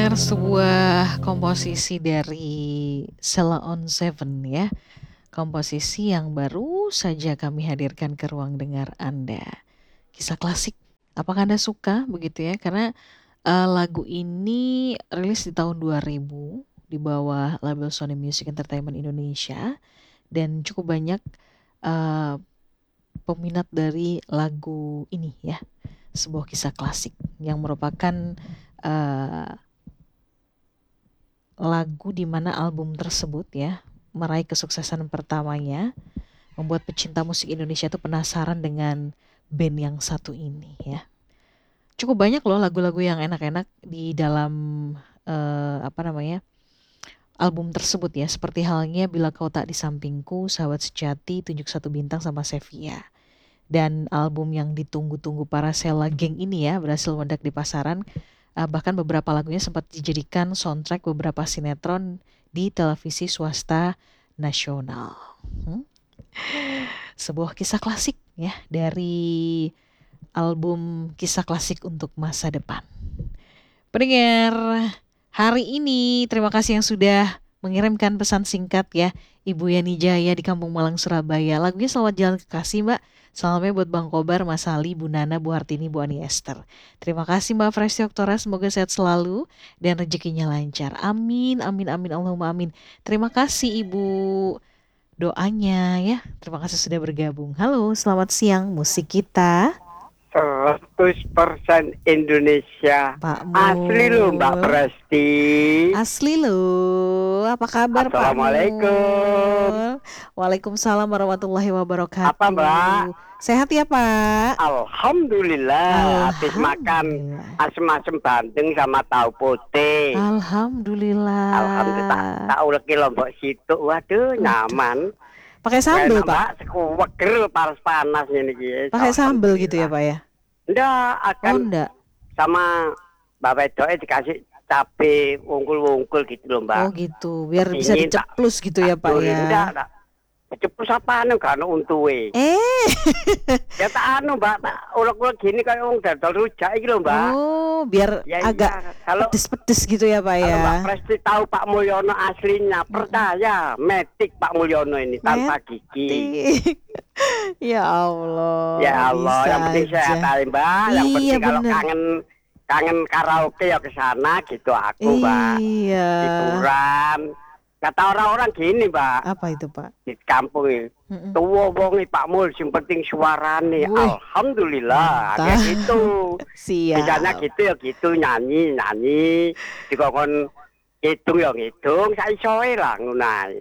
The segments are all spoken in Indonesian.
pendengar, sebuah komposisi dari Sheila on 7 ya. Komposisi yang baru saja kami hadirkan ke ruang dengar Anda. Kisah klasik. Apakah Anda suka begitu ya? Karena lagu ini rilis di tahun 2000 di bawah label Sony Music Entertainment Indonesia dan cukup banyak peminat dari lagu ini ya. Sebuah kisah klasik yang merupakan lagu di mana album tersebut ya meraih kesuksesan pertamanya, membuat pecinta musik Indonesia itu penasaran dengan band yang satu ini ya. Cukup banyak loh lagu-lagu yang enak-enak di dalam album tersebut ya, seperti halnya Bila Kau Tak di Sampingku, Sahabat Sejati, Tunjuk Satu Bintang sama Sevia. Dan album yang ditunggu-tunggu para Sheila Geng ini ya berhasil meledak di pasaran. Bahkan beberapa lagunya sempat dijadikan soundtrack beberapa sinetron di televisi swasta nasional. Sebuah kisah klasik ya dari album Kisah Klasik untuk Masa Depan. Pendengar, hari ini terima kasih yang sudah mengirimkan pesan singkat ya. Ibu Yani Jaya di Kampung Malang, Surabaya. Lagunya Selamat Jalan Kekasih, Mbak. Salamnya buat Bang Kobar, Mas Ali, Bu Nana, Bu Hartini, Bu Ani Esther. Terima kasih Mbak Fresti Oktora, semoga sehat selalu dan rezekinya lancar. Amin, amin, amin, Allahumma amin. Terima kasih Ibu doanya ya. Terima kasih sudah bergabung. Halo, selamat siang musik kita. 100% Indonesia. Pak Mul. Asli loh Mbak Presti. Asli loh. Apa kabar Pak Mul? Assalamualaikum. Waalaikumsalam warahmatullahi wabarakatuh. Apa Mbak? Sehat ya Pak? Alhamdulillah. Habis makan asem-asem bandeng sama tahu putih. Alhamdulillah. Alhamdulillah. Tak uleki Lombok situ. Waduh, nyaman. Pakai sambal Pak? Sekuweger panas-panas ini. Pakai sambal gitu ya Pak ya? Enggak, akan enggak. Sama Mbak Wedoke dikasih cabe wungkul-wungkul gitu loh Mbak. Oh gitu, biar bisa diceplus gitu ya Pak ya? Enggak. Diceplus apaan kan untuwe. Ya tak Mbak, tak ulek-ulek gini kayak wong dodol rujak iki lho Mbak. Oh, biar ya, agak pedes-pedes gitu ya Pak ya. Kalau Mbak Presti tahu Pak Mulyono aslinya, percaya metik Pak Mulyono ini tanpa gigi. Ya Allah. Ya Allah, yang penting sehat aja Mbak. Yang penting kalau kangen karaoke ya ke sana gitu aku Mbak. Iya. Hiburan. Kata orang-orang gini Mbak. Apa itu Pak? Di kampung ini. Tuwa wongi Pak Mul, yang penting suarane. Alhamdulillah. Kayak gitu. Siap. Biasanya gitu ya gitu, nyanyi. Dikongkon hitung ya ngitung, saya isoe lah ngunai.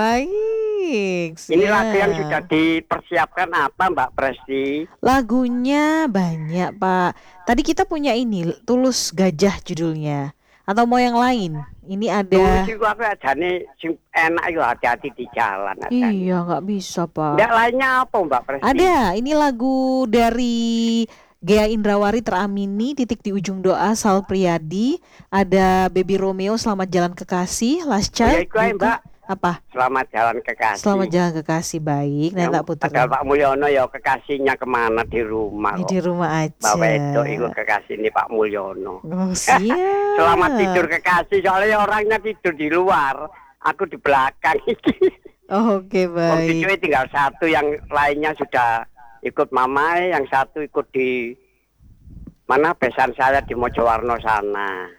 Baik. Ini lagu yang sudah dipersiapkan apa Mbak Presti? Lagunya banyak Pak. Tadi kita punya ini, Tulus Gajah judulnya. Atau mau yang lain? Ini ada. Tulus itu aku ajane enak ya, hati-hati di jalan. Iya, nggak bisa Pak. Nggak lainnya apa Mbak Presti? Ada, ini lagu dari Gea Indrawari Teramini, Titik di Ujung Doa, Sal Priadi. Ada Baby Romeo, Selamat Jalan Kekasih, Last Child. Oh, ya itu Mbak. Apa? Selamat Jalan Kekasih. Selamat Jalan Kekasih, baik. Nah, tak putar. Ada Pak Mulyono ya kekasihnya kemana di rumah. Di rumah aja. Mbak Wedok itu kekasih ini Pak Mulyono. Oh siap. Selamat tidur kekasih, soalnya orangnya tidur di luar. Aku di belakang. Oke, baik. Om tinggal satu, yang lainnya sudah ikut mamai, yang satu ikut di mana besan saya di Mojowarno sana.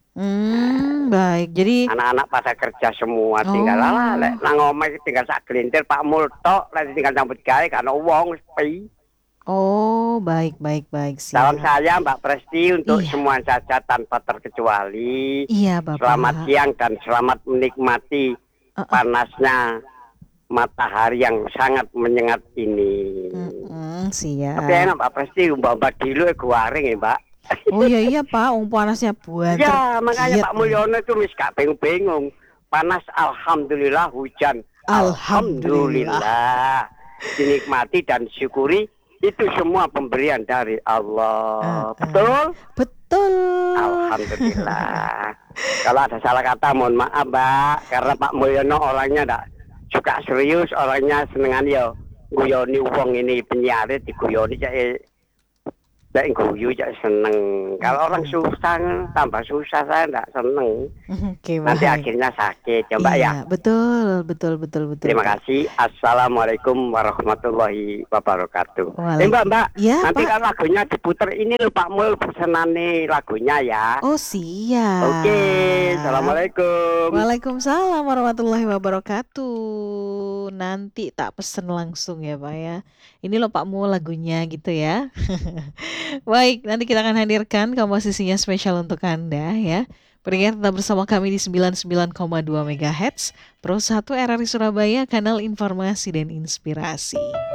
Baik. Jadi anak-anak pada kerja semua, tinggal lek nang omah tinggal sak gelintir Pak Mul tok, lek tinggal nyambut gawe kan wong sepi. Oh, baik. Salam saya Mbak Presti untuk semua saja tanpa terkecuali. Iya, Bapak. Selamat siang dan selamat menikmati panasnya matahari yang sangat menyengat ini. Siap. Tapi enak Mbak Presti, Mbak dulu goreng ya Mbak. Oh iya Pak, panasnya buat. Ya makanya Pak Mulyono itu gak bingung-bingung. Panas alhamdulillah, hujan alhamdulillah. Dinikmati dan syukuri, itu semua pemberian dari Allah. Betul. Alhamdulillah. Kalau ada salah kata mohon maaf Mbak, karena Pak Mulyono orangnya enggak suka serius, orangnya senengan ya guyoni wong ini penyiar diguyoni Lek guyu ya seneng. Kalau orang susah tambah susah saya enggak seneng. Oke, Nanti baik. akhirnya sakit ya Mbak ya. Iya, betul, betul, betul, betul, Terima Kak. kasih. Assalamualaikum warahmatullahi wabarakatuh. Mbak, Ya, nanti Pak. kan lagunya diputer ini lho Pak Mul pesenane lagunya ya. Oh, Oke, siap. Assalamualaikum. Waalaikumsalam warahmatullahi wabarakatuh. Nanti tak pesen langsung ya, Pak ya. Ini loh Pak Mu lagunya gitu ya. Baik, nanti kita akan hadirkan komposisinya spesial untuk Anda ya. Pendengar tetap bersama kami di 99,2 MHz Pro 1 RRI Surabaya, kanal informasi dan inspirasi.